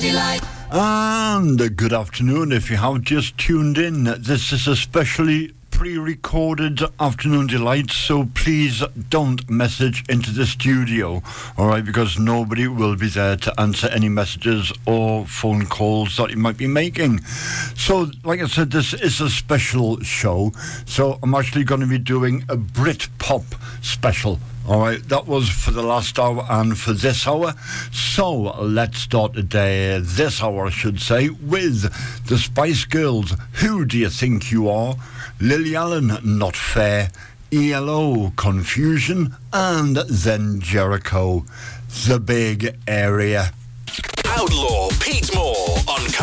And good afternoon. If you have just tuned in, this is a specially pre-recorded Afternoon Delight, so please don't message into the studio, alright, because nobody will be there to answer any messages or phone calls that you might be making. So, like I said, this is a special show, so I'm actually going to be doing a Brit-pop special. Alright, that was for the last hour and for this hour. So let's start the day, this hour I should say, with the Spice Girls, Who Do You Think You Are? Lily Allen, Not Fair, ELO, Confusion, and then Jericho, The Big Area. Outlaw Pete Moore on